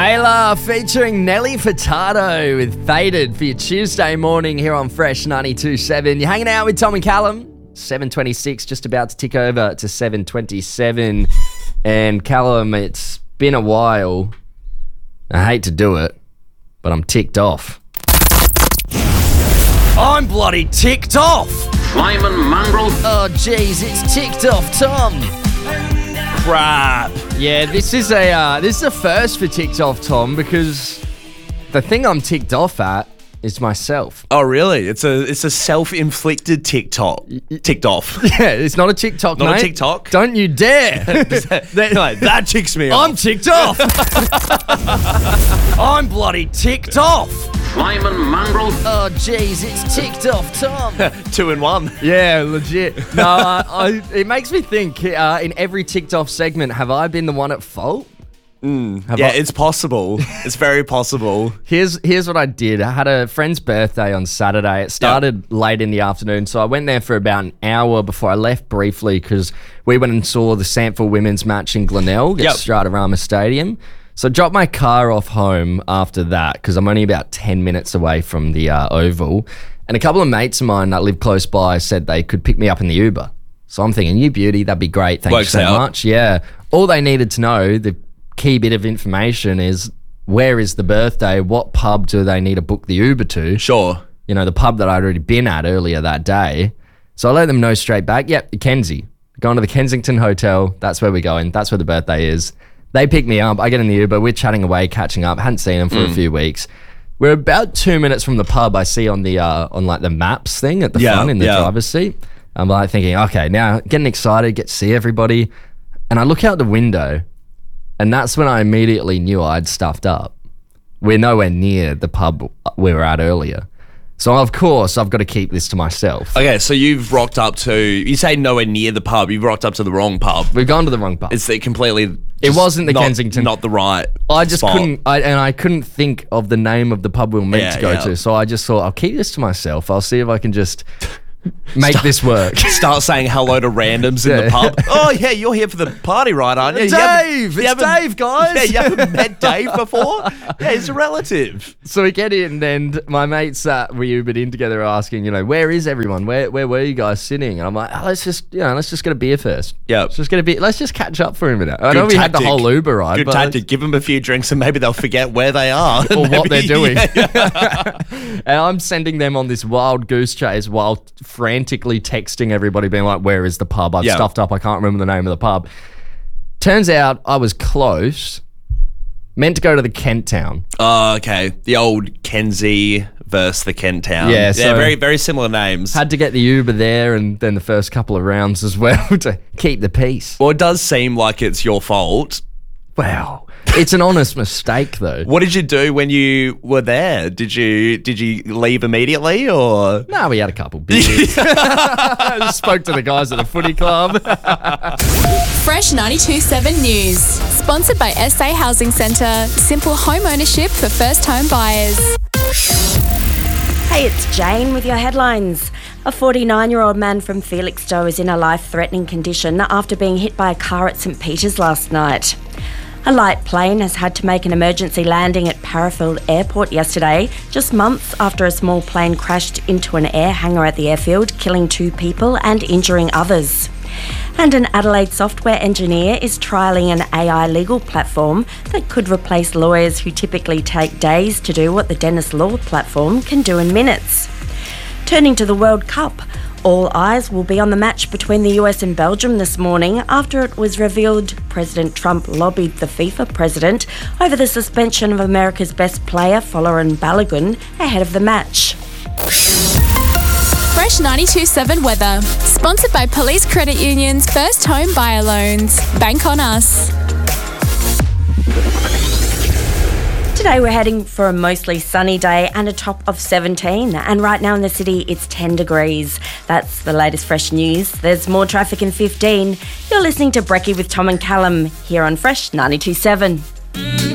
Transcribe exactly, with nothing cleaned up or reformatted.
Taylor featuring Nelly Furtado with Faded for your Tuesday morning here on Fresh ninety-two point seven. You're hanging out with Tom and Callum. seven twenty-six, just about to tick over to seven twenty-seven. And Callum, it's been a while. I hate to do it, but I'm ticked off. I'm bloody ticked off! Lyman Mongrel. Oh, jeez, it's ticked off, Tom. Crap. Yeah, this is a uh, this is a first for ticked off, Tom, because the thing I'm ticked off at is myself. Oh, really? It's a it's a self-inflicted TikTok. Ticked off. Yeah, it's not a TikTok, Not mate. a TikTok? Don't you dare. Like, that ticks me off. I'm ticked off. I'm bloody ticked off. Lyman Mongrel. Oh, jeez, it's ticked off, Tom. Two in one. Yeah, legit. No, I, I, it makes me think, uh, in every ticked off segment, have I been the one at fault? Have Yeah, I- it's possible. It's very possible. Here's here's what I did. I had a friend's birthday on Saturday. It started late in the afternoon, so I went there for about an hour before I left briefly because we went and saw the Sanford women's match in Glenelg at Yep. Stratorama Stadium. So I dropped my car off home after that because I'm only about ten minutes away from the uh, Oval. And a couple of mates of mine that live close by said they could pick me up in the Uber. So I'm thinking, you beauty, that'd be great. Thank Works you so out. much. Yeah. All they needed to know, the key bit of information is where is the birthday? What pub do they need to book the Uber to? Sure. You know, the pub that I'd already been at earlier that day. So I let them know straight back, yep, Kenzie. Going to the Kensington Hotel. That's where we're going. That's where the birthday is. They pick me up. I get in the Uber. We're chatting away, catching up. Hadn't seen them for a few weeks. We're about two minutes from the pub. I see on the uh, on like the maps thing at the Yeah, front in the yeah. driver's seat. I'm like thinking, okay, now getting excited, get to see everybody. And I look out the window, and that's when I immediately knew I'd stuffed up. We're nowhere near the pub we were at earlier. So, of course, I've got to keep this to myself. Okay, so you've rocked up to, you say nowhere near the pub, you've rocked up to the wrong pub. We've gone to the wrong pub. It's the completely... It just wasn't the not, Kensington. Not the right I just spot. couldn't, I, and I couldn't think of the name of the pub we were meant Yeah, to go yeah. to. So I just thought, I'll keep this to myself. I'll see if I can just make this work. Start saying hello to randoms in Yeah. the pub. Oh, yeah, you're here for the party, right, aren't you? You haven't- Dave! you It's haven't- Dave, guys! Yeah, you haven't met Dave before? Yeah, he's a relative. So we get in, and my mates that we Ubered in together are asking, you know, where is everyone? Where where were you guys sitting? And I'm like, oh, let's just, you know, let's just get a beer first. Yeah. Let's just get a bear. Let's just catch up for a minute. I Good know we had the tactic. whole Uber ride, Good but tactic. Give them a few drinks and maybe they'll forget where they are. or what they're Maybe- doing. Yeah. And I'm sending them on this wild goose chase while frantically texting everybody, being like, where is the pub? I've Yeah. stuffed up. I can't remember the name of the pub. Turns out I was close. Meant to go to the Kent Town. Oh, okay. The old Kenzie versus the Kent Town. Yeah, so- very, very similar names. Had to get the Uber there and then the first couple of rounds as well to keep the peace. Well, it does seem like it's your fault. Wow. It's an honest mistake, though. What did you do when you were there? Did you did you leave immediately or? No, we had a couple beers. Spoke to the guys at the footy club. Fresh ninety-two point seven News. Sponsored by S A Housing Centre. Simple home ownership for first home buyers. Hey, it's Jane with your headlines. A forty-nine-year-old man from Felixstowe is in a life-threatening condition after being hit by a car at St Peters last night. A light plane has had to make an emergency landing at Parafield Airport yesterday, just months after a small plane crashed into an air hangar at the airfield, killing two people and injuring others. And an Adelaide software engineer is trialling an A I legal platform that could replace lawyers who typically take days to do what the Dennis Law platform can do in minutes. Turning to the World Cup, all eyes will be on the match between the U S and Belgium this morning after it was revealed President Trump lobbied the FIFA president over the suspension of America's best player, Folarin Balogun, ahead of the match. Fresh ninety-two point seven weather. Sponsored by Police Credit Union's first home buyer loans. Bank on us. Today we're heading for a mostly sunny day and a top of seventeen, and right now in the city it's ten degrees. That's the latest fresh news. There's more traffic in fifteen. You're listening to Brekkie with Tom and Callum here on Fresh ninety-two point seven.